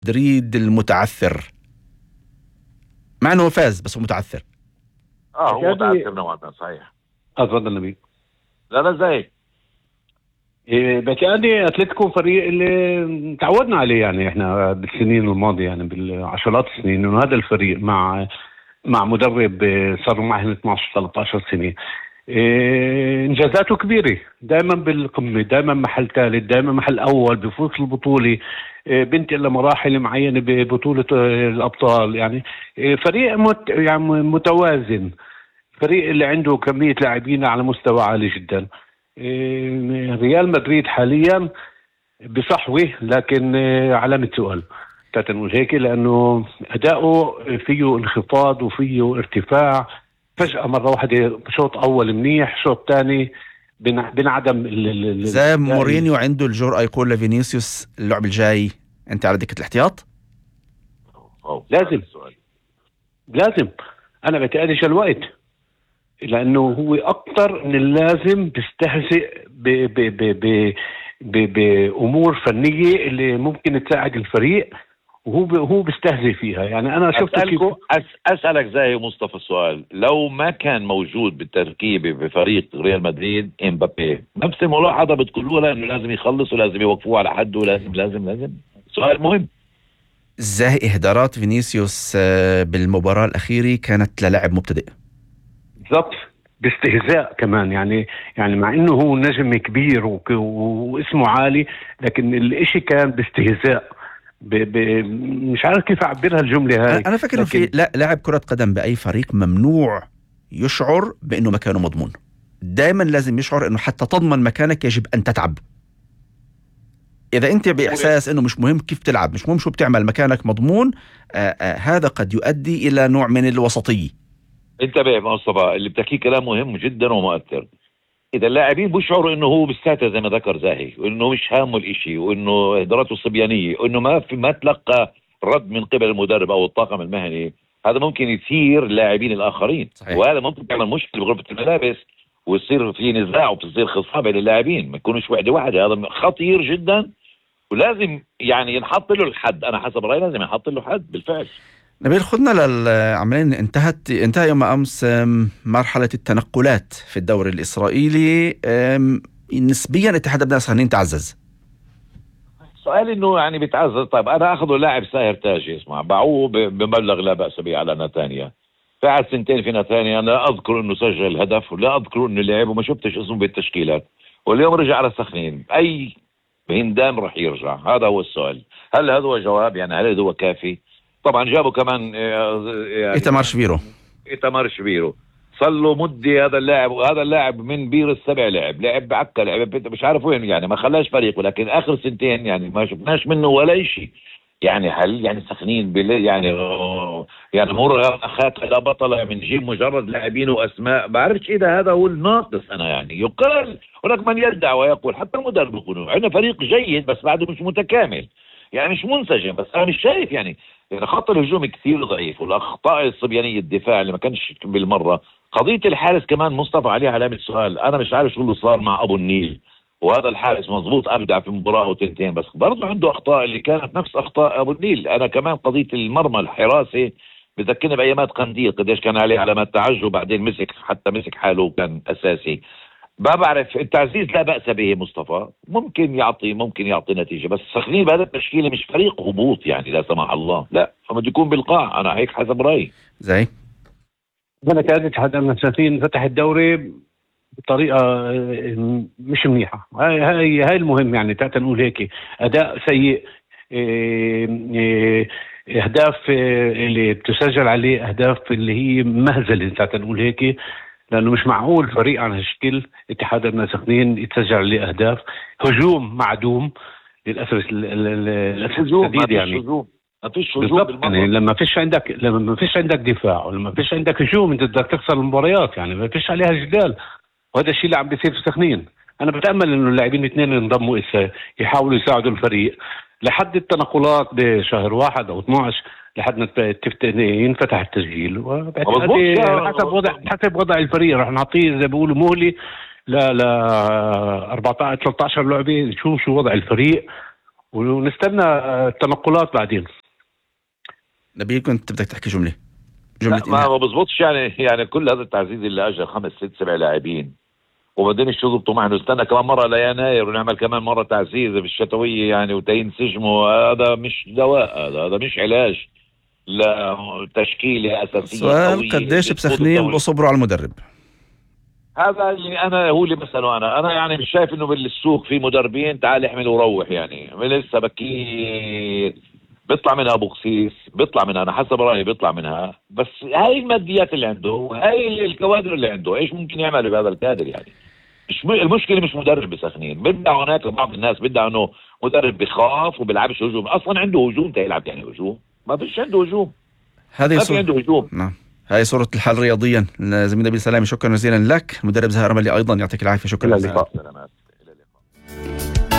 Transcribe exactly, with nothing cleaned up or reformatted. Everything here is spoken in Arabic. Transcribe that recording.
مدريد المتعثر، مع انه فاز بس هو متعثر. اه هو متعثر نوعا ما. صحيح. اتفضل نبيل. لا لا زي إيه بكادي اتلتيكو فريق اللي تعودنا عليه يعني احنا بالسنين الماضيه، يعني بالعشرات السنين، انه هذا الفريق مع مع مدرب صار معه اثناشر ثلاثة عشر سنه إيه انجازاته كبيره، دائما بالقمه، دائما محل ثالث، دائما محل اول، بفوز البطوله، إيه بنتقل لمراحل معينه ببطوله الابطال. يعني إيه فريق مت يعني متوازن، فريق اللي عنده كميه لاعبين على مستوى عالي جدا. إيه ريال مدريد حاليا بصحوه، لكن إيه علامه سؤال تنقول هيك، لانه اداؤه فيه انخفاض وفيه ارتفاع. فجأة مرة واحدة شوط أول منيح، شوط ثاني بنعدم. زي مورينيو عنده الجرأة يقول لفينيسيوس اللعب الجاي أنت على دكة الاحتياط. لازم لازم أنا بتقالش الوقت، لأنه هو أكتر من اللازم بيستهزئ بأمور فنية اللي ممكن تساعد الفريق، وهو هو بيستهزئ فيها. يعني انا شفت أس اسالك زي مصطفى السؤال، لو ما كان موجود بالتركيبه بفريق ريال مدريد امبابي، نفس الملاحظه بتقولوا له انه لازم يخلص ولازم يوقفوه على حده ولازم لازم لازم سؤال مهم. ازاي اهدارات فينيسيوس بالمباراه الاخيره كانت للاعب مبتدئ؟ بالضبط، باستهزاء كمان. يعني يعني مع انه هو نجم كبير واسمه عالي، لكن الاشي كان باستهزاء. ب... ب... مش عارف كيف اعبرها الجمله هاي. انا فاكر لكن... في لا لاعب كره قدم باي فريق ممنوع يشعر بانه مكانه مضمون. دائما لازم يشعر انه حتى تضمن مكانك يجب ان تتعب. اذا انت باحساس انه مش مهم كيف تلعب، مش مهم شو بتعمل، مكانك مضمون، آآ آآ هذا قد يؤدي الى نوع من الوسطيه. انتبه مصطفى، اللي بتحكيه كلام مهم جدا ومؤثر. اذا اللاعبين بيشعروا انه هو بالساتر زي ما ذكر زاهي، وانه مش هامه الاشي، وانه اهداراته الصبيانيه، وانه ما في ما تلقى رد من قبل المدرب او الطاقم المهني، هذا ممكن يثير اللاعبين الاخرين. صحيح. وهذا ممكن يعمل مشكله بغرفه الملابس، ويصير في نزاع وتصير خصام بين اللاعبين، ما يكونوش وحده واحده. هذا خطير جدا، ولازم يعني ينحط له الحد. انا حسب رايي لازم ينحط له حد بالفعل. نبيل، خذنا للعملين. انتهت انتهى يوم امس مرحله التنقلات في الدوري الاسرائيلي. نسبيا اتحاد ابناء سخنين تعزز. سؤال انه يعني بيتعزز. طيب انا اخذه لاعب ساهر تاجي، اسمع، باعوه بمبلغ لا باس به على نتانيا، قعد سنتين في نتانيا. انا لا اذكر انه سجل هدف ولا اذكر انه لعب وما شفتش اسمه بالتشكيلات، واليوم رجع على سخنين. اي هندام رح يرجع؟ هذا هو السؤال. هل هذا هو جواب؟ يعني هل هذا هو كافي؟ طبعا جابوا كمان يعني إيتامار شبيرو. إيتامار شبيرو صار له مدة. هذا اللاعب هذا اللاعب من بير السبع لعب لعب بعكا، لعب مش عارف وين، يعني ما خلاش فريق، ولكن آخر سنتين يعني ما شفناش منه ولا شيء. يعني هل يعني سخنين يعني يعني مرة أخاك لا بطلة من جيب مجرد لاعبين وأسماء؟ بعرفش إذا هذا هو الناقص. أنا يعني يقال هناك من يدعي ويقول، حتى المدرب يقولون عندنا فريق جيد بس بعده مش متكامل، يعني مش منسجم. بس أنا مش شايف يعني يعني خط الهجوم كثير ضعيف، والاخطاء الصبيانيه الدفاع اللي ما كانش بالمره. قضيه الحارس كمان مصطفى عليها علامه سؤال. انا مش عارف شو اللي صار مع ابو النيل، وهذا الحارس مضبوط ابدع في مباراه وتنتين، بس برضه عنده اخطاء اللي كانت نفس اخطاء ابو النيل. انا كمان قضيه المرمى الحراسه بذكرني بايامات قنديل، قديش كان عليه علامات تعجب، بعدين مسك حتى مسك حاله وكان اساسي. ما بعرف، التعزيز لا بأس به مصطفى، ممكن يعطي ممكن يعطي نتيجة، بس سخنين بهذا التشكيلة مش فريق هبوط يعني لا سمح الله، لا بده يكون بالقاع. أنا هيك حسب رأيي. زي أنا كانت اتحاد ابناء سخنين فتح الدوري بطريقة مش منيحة. هاي هاي هاي المهم، يعني تعال نقول هيك أداء سيء، أهداف اللي بتسجل عليه أهداف اللي هي مهزلة، تعال نقول هيك، لأنه مش معقول فريق عن هالشكل اتحاد ابناء سخنين يتسجل عليه أهداف. هجوم معدوم للأسف الشديد، يعني ما فيش هجوم يعني لما فيش عندك لما ما فيش عندك دفاع ولما فيش عندك هجوم انت بدك تخسر المباريات، يعني ما فيش عليها جدال. وهذا الشيء اللي عم بيصير في سخنين. انا بتامل انه اللاعبين اثنين ينضموا يحاولوا يساعدوا الفريق لحد التنقلات بشهر واحد او اثناشر، لحد ما ينفتح التسجيل. وبعتقد حسب وضع حسب وضع الفريق رح نعطيه زي بيقولوا مهله لا لا أربعة عشر ثلاثة عشر لعبه، نشوف شو وضع الفريق ونستنى التنقلات بعدين. نبيل كنت بدك تحكي جملة لا جملة ما إنهاء. ما بزبطش يعني يعني كل هذا التعزيز اللي اجى خمس ست سبع لاعبين وبعدين يشتغلوا معنا نستنى كمان مره ليناير ونعمل كمان مره تعزيز في الشتويه يعني وتينسجموا. هذا مش دواء، هذا هذا مش علاج لتشكيله اساسيه سؤال قوية قديش بتفوز بسخنين الدوري. بصبروا على المدرب؟ هذا اللي انا هو اللي بساله انا انا يعني مش شايف انه بالسوق في مدربين تعال احمل وروح يعني لسه بكير. بيطلع منها ابو خسيس، بيطلع منها انا حسب رايي بيطلع منها، بس هاي الماديات اللي عنده وهاي الكوادر اللي عنده ايش ممكن يعمل بهذا الكادر يعني. مش م... المشكله مش مدرب بسخنين، بدها هناك بعض الناس بدها انه مدرب بخاف وبيلعبش هجوم. اصلا عنده هجوم تيلعب يعني هجوم؟ ما فيش عنده هجوم، هذه ما في صورة. عنده هجوم. نعم، هاي صورة الحال رياضيا. زميلنا نبيل سلامي، شكرا جزيلا لك. مدرب زهير أملي أيضا، يعطيك العافية، شكرا الى جزيلا. اللقاء. سلامات.